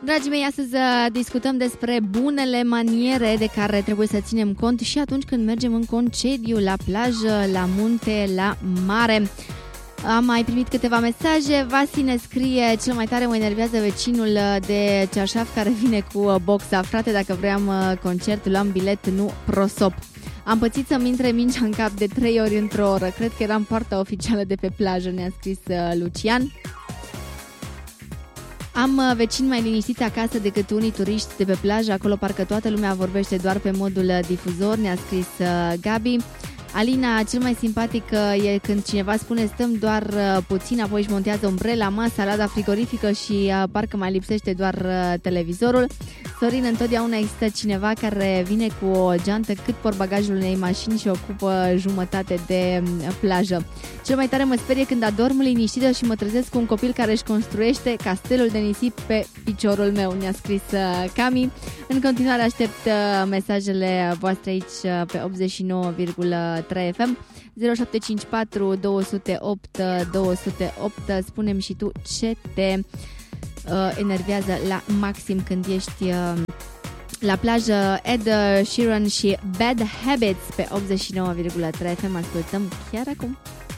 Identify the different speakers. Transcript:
Speaker 1: Dragii mei, astăzi discutăm despre bunele maniere de care trebuie să ținem cont și atunci când mergem în concediu, la plajă, la munte, la mare. Am mai primit câteva mesaje. Vasi ne scrie: cel mai tare mă enervează vecinul de cearșaf care vine cu boxa. Frate, dacă vreau concert, luam bilet, nu prosop. Am pățit să-mi intre mingea în cap de 3 ori într-o oră. Cred că eram poarta oficială de pe plajă, ne-a scris Lucian. Am vecini mai liniștiți acasă decât unii turiști de pe plajă. Acolo parcă toată lumea vorbește doar pe modul difuzor, ne-a scris Gabi. Alina, cel mai simpatic e când cineva spune stăm doar puțin, apoi își montează umbrela, masa, lada frigorifică și parcă mai lipsește doar televizorul. Sorin, întotdeauna există cineva care vine cu o geantă cât portbagajul unei mașini și ocupă jumătate de plajă. Cel mai tare mă sperie când adorm liniștită și mă trezesc cu un copil care își construiește castelul de nisip pe piciorul meu, ne-a scris Cami. În continuare aștept mesajele voastre aici pe 89,3 FM 0754 208 208. Spune-mi și tu ce te enervează la maxim când ești la plajă. Ed Sheeran și Bad Habits pe 89,3 FM ascultăm chiar acum.